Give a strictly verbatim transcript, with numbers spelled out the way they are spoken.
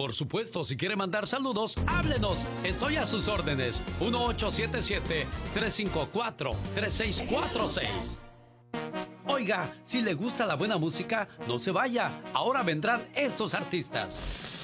por supuesto, si quiere mandar saludos, háblenos. Estoy a sus órdenes. uno ocho siete siete, tres cinco cuatro, tres seis cuatro seis. Oiga, si le gusta la buena música, no se vaya. Ahora vendrán estos artistas.